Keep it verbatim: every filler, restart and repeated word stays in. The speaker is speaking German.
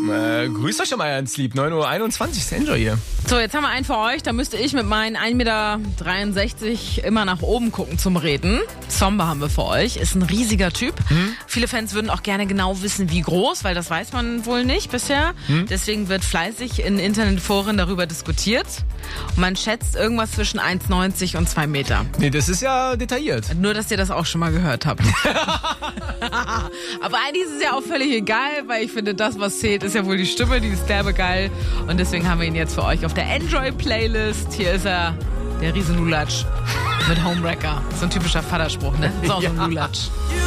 Äh, grüßt euch schon mal ins Lieb. neun Uhr einundzwanzig ist Enjoy hier. So, jetzt haben wir einen für euch. Da müsste ich mit meinen ein Meter dreiundsechzig immer nach oben gucken zum Reden. Zomba haben wir für euch. Ist ein riesiger Typ. Hm? Viele Fans würden auch gerne genau wissen, wie groß, weil das weiß man wohl nicht bisher. Hm? Deswegen wird fleißig in Internetforen darüber diskutiert. Und man schätzt irgendwas zwischen eins neunzig und zwei Meter. Nee, das ist ja detailliert. Nur, dass ihr das auch schon mal gehört habt. Aber eigentlich ist es ja auch völlig egal, weil ich finde, das, was zählt, ist ja wohl die Stimme, die ist derbe geil. Und deswegen haben wir ihn jetzt für euch auf der Enjoy-Playlist. Hier ist er, der Riesen-Lulatsch mit Homewrecker. So ein typischer Vaterspruch, ne? So, ja. So ein Lulatsch.